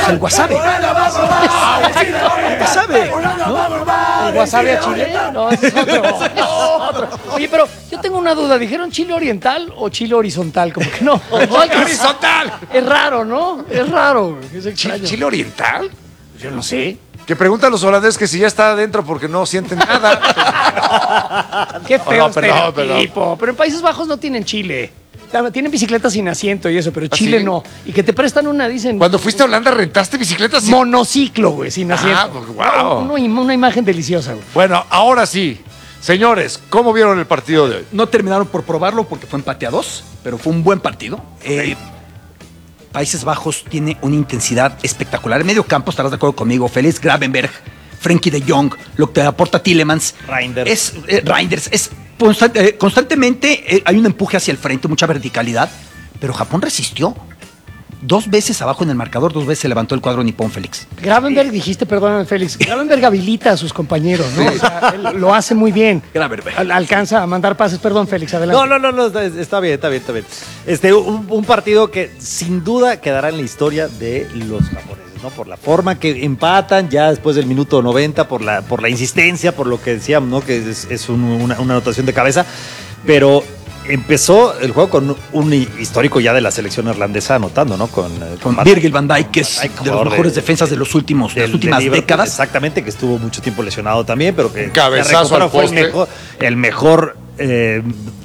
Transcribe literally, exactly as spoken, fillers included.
pues el wasabi. El wasabi, ¿no? ¿El wasabi a Chile? No, es otro. Es otro. Oye, pero yo tengo una duda. ¿Dijeron chile oriental o chile horizontal? Como que no. ¡Chile horizontal! Es raro, ¿no? Es raro. Es ¿Chile, extraño. ¿Chile oriental? Yo no sé. Que preguntan los holandeses que si ya está adentro porque no sienten nada. Qué feo No, perdón, estereotipo. Pero en Países Bajos no tienen chile. Tienen bicicletas sin asiento y eso, pero Chile ¿sí? no. Y que te prestan una, dicen... Cuando fuiste a Holanda, ¿rentaste bicicletas? sin- Monociclo, güey, sin asiento. Ah, pues, wow. Una, una imagen deliciosa, güey. Bueno, ahora sí. Señores, ¿cómo vieron el partido de hoy? No terminaron por probarlo porque fue empate a dos, pero fue un buen partido. Eh, Países Bajos tiene una intensidad espectacular. En medio campo, estarás de acuerdo conmigo, Félix Gravenberg, Frenkie de Jong, lo que aporta Tielemans. Reinders. Es, eh, Reinders. Es constant- eh, constantemente eh, hay un empuje hacia el frente, mucha verticalidad, pero Japón resistió. Dos veces abajo en el marcador, dos veces se levantó el cuadro nipón, Félix. Gravenberg, dijiste, perdóname, Félix. Gravenberg habilita a sus compañeros, ¿no? O sea, él lo hace muy bien. Gravenberg. Al- alcanza a mandar pases. Perdón, Félix, adelante. No, no, no, no, está, está bien, está bien, está bien. Este, un, un partido que sin duda quedará en la historia de los japoneses, ¿no? Por la forma que empatan ya después del minuto noventa, por la, por la insistencia, por lo que decíamos, ¿no? Que es, es un- una, una anotación de cabeza. Pero empezó el juego con un histórico ya de la selección irlandesa anotando, ¿no? Con, eh, Con Matt- Virgil van Dijk, que es Van Dijk, de los jugador mejores de- defensas de los últimos, de las del- últimas de Liverpool, décadas. Exactamente, que estuvo mucho tiempo lesionado también, pero que Cabezazo se recuperó, al fue el poste. mejor, el mejor eh,